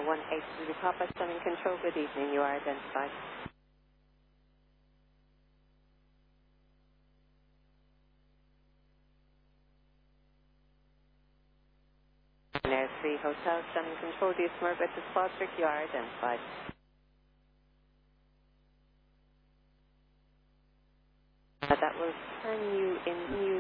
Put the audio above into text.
18 Papa, Sun Control. Good evening. You are identified. Air 3 Hotel, Sun Control. Do you smoke at the Squadric? You are identified. That will turn you in.